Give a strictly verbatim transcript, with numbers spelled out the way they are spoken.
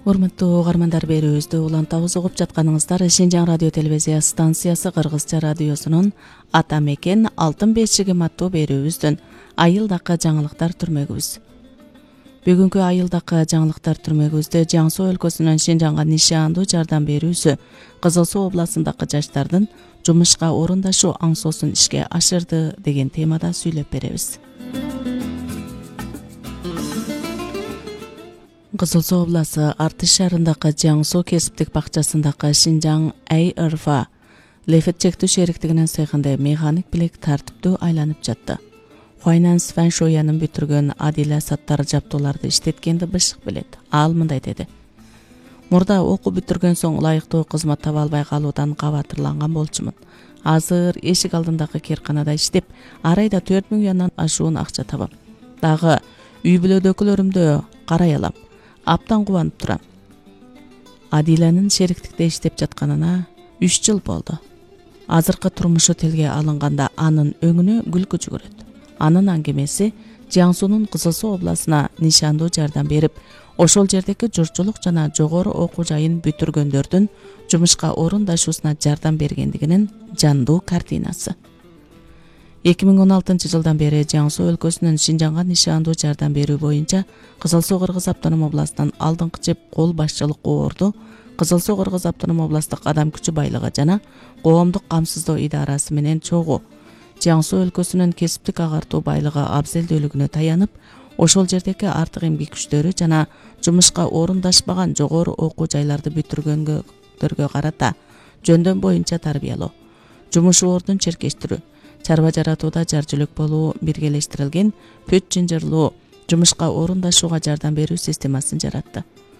Урматтуу угармандар, берүүбүздү улантабыз. Угуп жатканыңыздар Шинжаң радио телевизия станциясы Кыргызча радиосунун Ата мекен алтын бешигим аттуу берүүбүздүн айылдакы жаңылыктар түрмөгүбүз. Бүгүнкү айылдакы жаңылыктар түрмөгүбүздө Жang Суу өлкөсүнүн Шинжаңга нишандуу жардам берүүсү Кызыл Суу областындагы жаштардын жумушка орундашуу аңсоосун ишке ашырды деген темада сүйлөп беребиз. Кызыл Суу областы Артыш шаарындагы Жang Суу кесиптик бакчасындагы Шинжаң эй эр эф а Лефет чектүү шериктигинин цехинде механик билек тартиптүү айланып жатты. Finance Фэн Шоянын бүтүргөн Адила саттар жаптууларды иштеткенди бышык билет. Ал мындай деди: Мурда окуу бүтүргөн соң ылайыктуу кызмат таба албай калуудан кабатырланган болчумун. Азыр эшик алдындагы кирканада иштеп, ар айда төрт миллиондон ашуун акча табам. Дагы үй бүлөдөгүлөрүмдү карай алам. Аптан кубанып турам. Адиланын шериктикте иштеп жатканына үч жыл болду. Азыркы турмушу тилге алынганда анын өңүнө күлкү жүгүрөт. Анын аңгемеси Жang Суунун Кызыл Суу областына нишандуу жардам берип, ошол жердеги журтчулук жана жогору окуу жайын бүтүргөндөрдүн жумушка орундашуусуна жардам бергендигинин жандуу картинасы. эки миң он алтынчы жылдан бери Жang Суу өлкөсүнүн Шинжаңга нишандуу жардам берүү боюнча Кызыл Суу Кыргыз автоном областынан алдыңкы жеп кол башчылык орду Кызыл Суу Кыргыз автоном областтык адам күчү байлыгы жана коомдук камсыздоо идарасы менен чогуу Жang Суу өлкөсүнүн кесиптик агартуу байлыгы абзелдүүлүгүнө таянып, ошол жердеги артык эмгек күчтөрү жана жумушка орундашпаган жогору окуу жайларды бүтүргөнгөргө карата жөндөм боюнча тарбиялоо, жумуш ордун черкештирүү, чарба жаратууда жарчүлүк болуу, биргелештирилген пөт жынжырлуу жумушка орундашууга жардам берүү системасын жаратты.